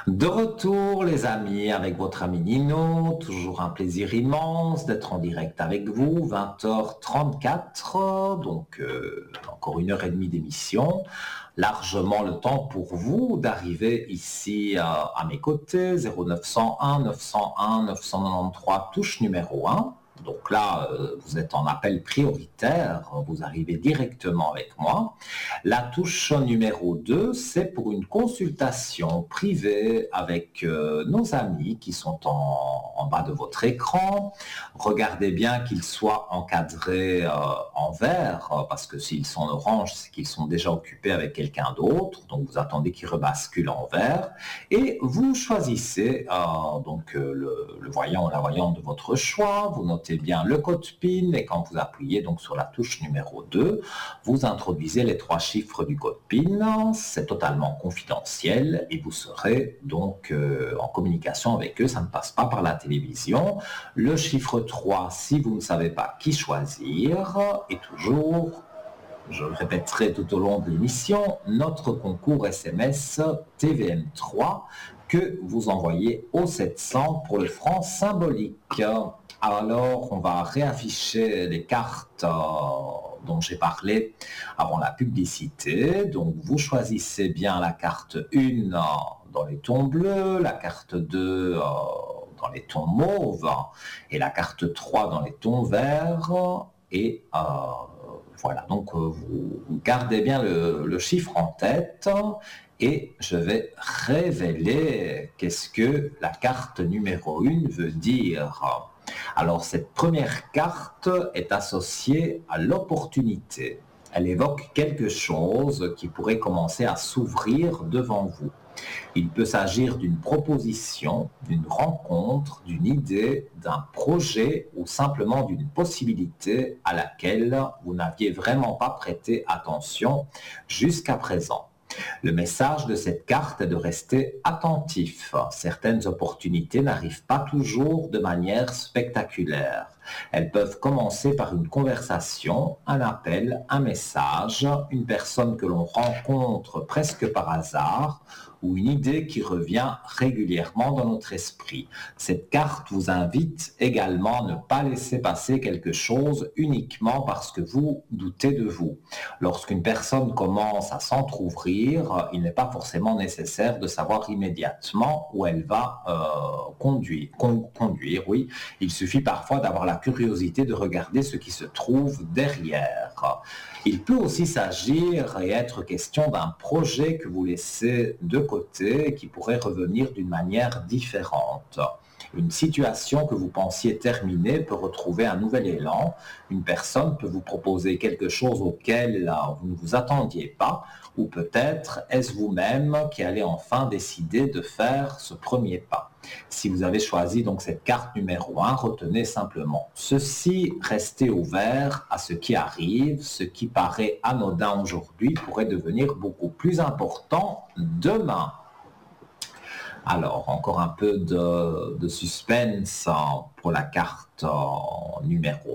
De retour, les amis, avec votre ami Nino. Toujours un plaisir immense d'être en direct avec vous. 20h34, donc encore 1 heure et demie d'émission. Largement le temps pour vous d'arriver ici à mes côtés. 0901 901 993, touche numéro 1. Donc là, vous êtes en appel prioritaire, vous arrivez directement avec moi. La touche numéro 2, c'est pour une consultation privée avec nos amis qui sont en bas de votre écran. Regardez bien qu'ils soient encadrés en vert, parce que s'ils sont en orange, c'est qu'ils sont déjà occupés avec quelqu'un d'autre. Donc vous attendez qu'ils rebasculent en vert. Et vous choisissez le voyant ou la voyante de votre choix. Vous notez bien le code PIN et quand vous appuyez donc sur la touche numéro 2, vous introduisez les 3 chiffres du code PIN. C'est totalement confidentiel et vous serez donc en communication avec eux. Ça ne passe pas par la télévision. Le chiffre 3, si vous ne savez pas qui choisir, et toujours, je le répéterai tout au long de l'émission, notre concours SMS TVM3 que vous envoyez au 700 pour le franc symbolique. Alors, on va réafficher les cartes dont j'ai parlé avant la publicité. Donc, vous choisissez bien la carte 1 dans les tons bleus, la carte 2 dans les tons mauves et la carte 3 dans les tons verts. Et voilà, donc vous gardez bien le chiffre en tête et je vais révéler qu'est-ce que la carte numéro 1 veut dire. Alors, cette première carte est associée à l'opportunité. Elle évoque quelque chose qui pourrait commencer à s'ouvrir devant vous. Il peut s'agir d'une proposition, d'une rencontre, d'une idée, d'un projet ou simplement d'une possibilité à laquelle vous n'aviez vraiment pas prêté attention jusqu'à présent. Le message de cette carte est de rester attentif. Certaines opportunités n'arrivent pas toujours de manière spectaculaire. Elles peuvent commencer par une conversation, un appel, un message, une personne que l'on rencontre presque par hasard ou une idée qui revient régulièrement dans notre esprit. Cette carte vous invite également à ne pas laisser passer quelque chose uniquement parce que vous doutez de vous. Lorsqu'une personne commence à s'entrouvrir, il n'est pas forcément nécessaire de savoir immédiatement où elle va conduire. Oui. Il suffit parfois d'avoir la curiosité de regarder ce qui se trouve derrière. Il peut aussi s'agir et être question d'un projet que vous laissez de côté et qui pourrait revenir d'une manière différente. Une situation que vous pensiez terminée peut retrouver un nouvel élan. Une personne peut vous proposer quelque chose auquel vous ne vous attendiez pas, ou peut-être est-ce vous-même qui allez enfin décider de faire ce premier pas. Si vous avez choisi donc cette carte numéro 1, retenez simplement ceci, restez ouvert à ce qui arrive, ce qui paraît anodin aujourd'hui pourrait devenir beaucoup plus important demain. Alors, encore un peu de suspense pour la carte numéro